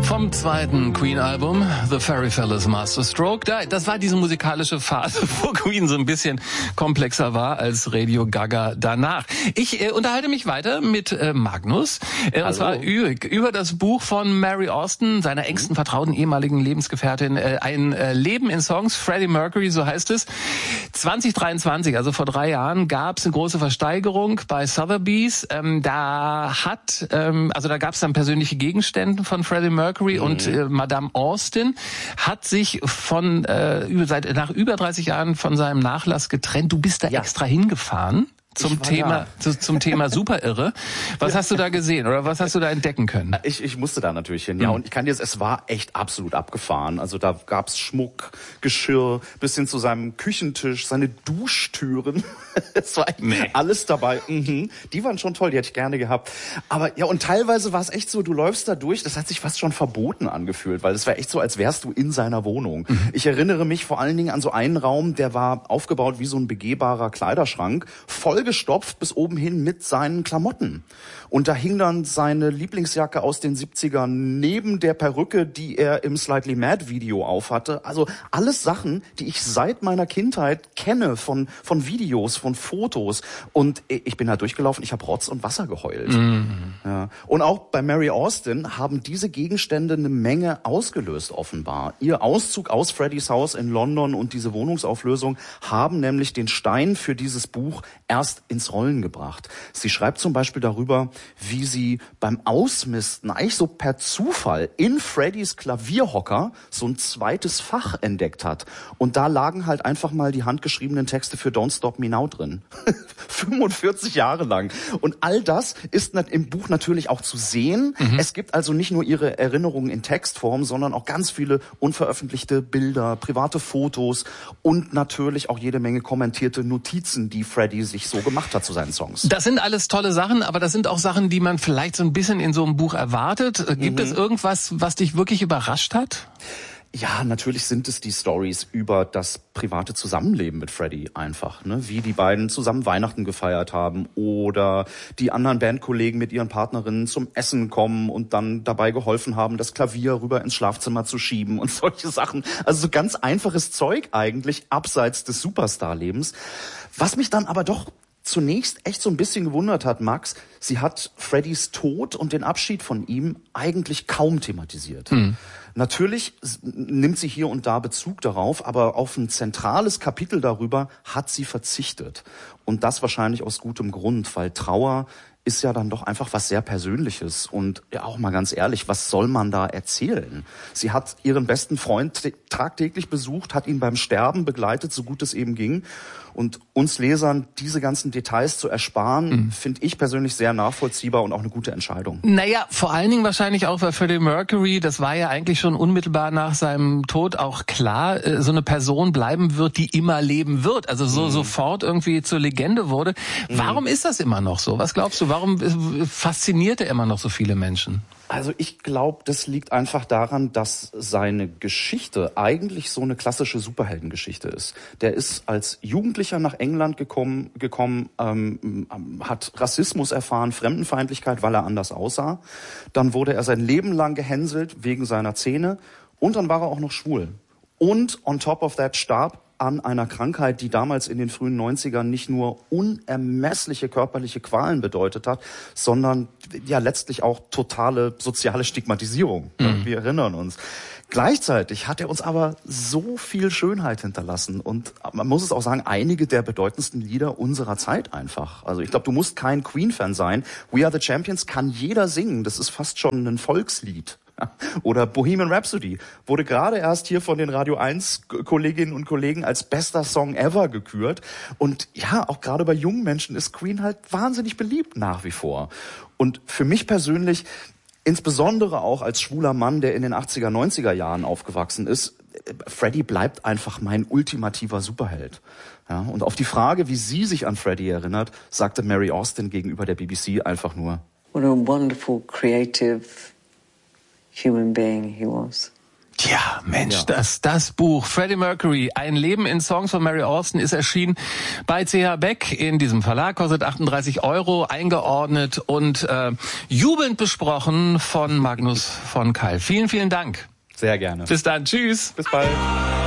Vom zweiten Queen-Album, The Fairy Fellas Masterstroke. Das war diese musikalische Phase, wo Queen so ein bisschen komplexer war als Radio Gaga danach. Ich unterhalte mich weiter mit Magnus. Und zwar über das Buch von Mary Austin, seiner engsten vertrauten ehemaligen Lebensgefährtin. Ein Leben in Songs, Freddie Mercury, so heißt es. 2023, also vor 3 Jahren, gab es eine große Versteigerung bei Sotheby's. Da gab es dann persönliche Gegenstände von Freddie Mercury und Madame Austin hat sich nach über 30 Jahren von seinem Nachlass getrennt. Du bist da extra hingefahren zum Thema Superirre. Was hast du da gesehen oder was hast du da entdecken können? Ich musste da natürlich hin, ja. Und ich kann dir es war echt absolut abgefahren. Also da gab's Schmuck, Geschirr, bis hin zu seinem Küchentisch, seine Duschtüren. Es war alles dabei. Die waren schon toll, die hätte ich gerne gehabt. Aber ja, und teilweise war es echt so, du läufst da durch, das hat sich fast schon verboten angefühlt, weil es war echt so, als wärst du in seiner Wohnung. Ich erinnere mich vor allen Dingen an so einen Raum, der war aufgebaut wie so ein begehbarer Kleiderschrank, vollgestopft bis oben hin mit seinen Klamotten. Und da hing dann seine Lieblingsjacke aus den 70ern neben der Perücke, die er im Slightly Mad Video aufhatte. Also alles Sachen, die ich seit meiner Kindheit kenne, von Videos, von Fotos. Und ich bin da durchgelaufen, ich habe Rotz und Wasser geheult. Ja. Und auch bei Mary Austin haben diese Gegenstände eine Menge ausgelöst offenbar. Ihr Auszug aus Freddys Haus in London und diese Wohnungsauflösung haben nämlich den Stein für dieses Buch erst ins Rollen gebracht. Sie schreibt zum Beispiel darüber, wie sie beim Ausmisten eigentlich so per Zufall in Freddys Klavierhocker so ein zweites Fach entdeckt hat. Und da lagen halt einfach mal die handgeschriebenen Texte für Don't Stop Me Now drin. 45 Jahre lang. Und all das ist im Buch natürlich auch zu sehen. Es gibt also nicht nur ihre Erinnerungen in Textform, sondern auch ganz viele unveröffentlichte Bilder, private Fotos und natürlich auch jede Menge kommentierte Notizen, die Freddie sich so gemacht hat zu seinen Songs. Das sind alles tolle Sachen, aber das sind auch Sachen, die man vielleicht so ein bisschen in so einem Buch erwartet. Gibt es irgendwas, was dich wirklich überrascht hat? Ja, natürlich sind es die Stories über das private Zusammenleben mit Freddie einfach, ne? Wie die beiden zusammen Weihnachten gefeiert haben oder die anderen Bandkollegen mit ihren Partnerinnen zum Essen kommen und dann dabei geholfen haben, das Klavier rüber ins Schlafzimmer zu schieben und solche Sachen. Also so ganz einfaches Zeug eigentlich, abseits des Superstar-Lebens. Was mich dann aber doch zunächst echt so ein bisschen gewundert hat, Max, sie hat Freddys Tod und den Abschied von ihm eigentlich kaum thematisiert. Natürlich nimmt sie hier und da Bezug darauf, aber auf ein zentrales Kapitel darüber hat sie verzichtet. Und das wahrscheinlich aus gutem Grund, weil Trauer ist ja dann doch einfach was sehr Persönliches. Und ja, auch mal ganz ehrlich, was soll man da erzählen? Sie hat ihren besten Freund tagtäglich besucht, hat ihn beim Sterben begleitet, so gut es eben ging. Und uns Lesern diese ganzen Details zu ersparen, finde ich persönlich sehr nachvollziehbar und auch eine gute Entscheidung. Naja, vor allen Dingen wahrscheinlich auch, weil Freddie Mercury, das war ja eigentlich schon unmittelbar nach seinem Tod auch klar, so eine Person bleiben wird, die immer leben wird. Also so sofort irgendwie zur Legende wurde. Warum ist das immer noch so? Was glaubst du, warum fasziniert er immer noch so viele Menschen? Also ich glaube, das liegt einfach daran, dass seine Geschichte eigentlich so eine klassische Superheldengeschichte ist. Der ist als Jugendlicher nach England gekommen, hat Rassismus erfahren, Fremdenfeindlichkeit, weil er anders aussah. Dann wurde er sein Leben lang gehänselt wegen seiner Zähne und dann war er auch noch schwul. Und on top of that starb an einer Krankheit, die damals in den frühen 90ern nicht nur unermessliche körperliche Qualen bedeutet hat, sondern ja letztlich auch totale soziale Stigmatisierung. Wir erinnern uns. Gleichzeitig hat er uns aber so viel Schönheit hinterlassen und man muss es auch sagen, einige der bedeutendsten Lieder unserer Zeit einfach. Also ich glaube, du musst kein Queen-Fan sein. We Are the Champions kann jeder singen. Das ist fast schon ein Volkslied. Oder Bohemian Rhapsody wurde gerade erst hier von den Radio 1 Kolleginnen und Kollegen als bester Song ever gekürt. Und ja, auch gerade bei jungen Menschen ist Queen halt wahnsinnig beliebt nach wie vor. Und für mich persönlich, insbesondere auch als schwuler Mann, der in den 80er, 90er Jahren aufgewachsen ist, Freddie bleibt einfach mein ultimativer Superheld. Ja, und auf die Frage, wie sie sich an Freddie erinnert, sagte Mary Austin gegenüber der BBC einfach nur: What a wonderful, creative human being he was. Tja, Mensch, das Buch Freddie Mercury, ein Leben in Songs von Mary Austin, ist erschienen bei CH Beck in diesem Verlag, kostet 38 €, eingeordnet und jubelnd besprochen von Magnus von Keil. Vielen, vielen Dank. Sehr gerne. Bis dann, tschüss. Bis bald.